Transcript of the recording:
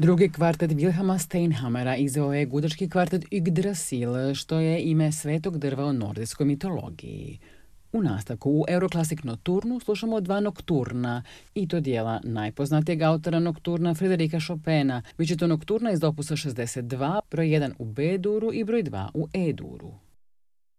Drugi kvartet Wilhelma Steinhammera izveo je gudački kvartet Yggdrasil, što je ime svetog drva u nordijskoj mitologiji. U nastavku u Euroclassic Nocturnu slušamo dva nokturna, i to dijela najpoznatijeg autora nokturna Friderika Chopina, već je to nokturna iz opusa 62, broj 1 u B-duru i broj 2 u E-duru.